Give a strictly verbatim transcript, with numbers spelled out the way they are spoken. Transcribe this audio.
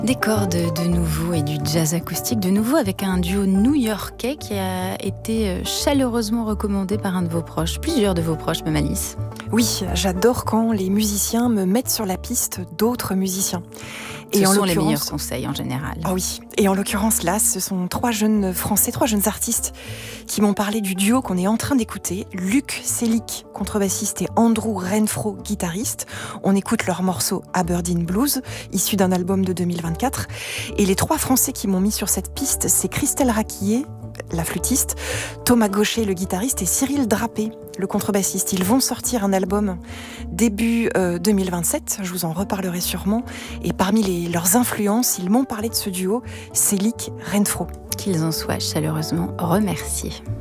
Des cordes de nouveau et du jazz acoustique de nouveau avec un duo new-yorkais qui a été chaleureusement recommandé par un de vos proches, plusieurs de vos proches même, Alice. Oui, j'adore quand les musiciens me mettent sur la piste d'autres musiciens. Ce Et en sont les l'occurrence- meilleurs conseils en général. Ah oui, et en l'occurrence là, ce sont trois jeunes Français, trois jeunes artistes qui m'ont parlé du duo qu'on est en train d'écouter. Luc Selick, contrebassiste, et Andrew Renfro, guitariste. On écoute leur morceau Aberdeen Blues, issu d'un album de deux mille vingt-quatre. Et les trois Français qui m'ont mis sur cette piste, c'est Christelle Raquillet, la flûtiste, Thomas Gaucher, le guitariste, et Cyril Drapé, le contrebassiste. Ils vont sortir un album début euh, deux mille vingt-sept, je vous en reparlerai sûrement. Et parmi les, leurs influences, ils m'ont parlé de ce duo Selick-Renfro. Qu'ils en soient chaleureusement remerciés.